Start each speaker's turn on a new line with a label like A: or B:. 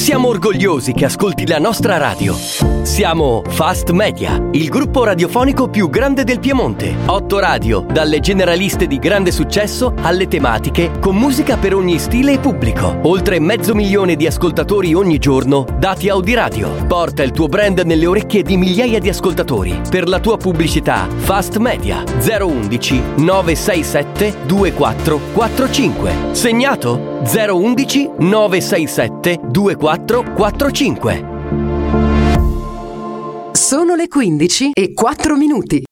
A: Siamo orgogliosi che ascolti la nostra radio. Siamo Fast Media, il gruppo radiofonico più grande del Piemonte. 8 radio, dalle generaliste di grande successo alle tematiche, con musica per ogni stile e pubblico. Oltre 500.000 di ascoltatori ogni giorno, dati Audiradio. Porta il tuo brand nelle orecchie di migliaia di ascoltatori. Per la tua pubblicità, Fast Media 011 967 2445. Segnato? 011 967 2445.
B: Sono le 15:04.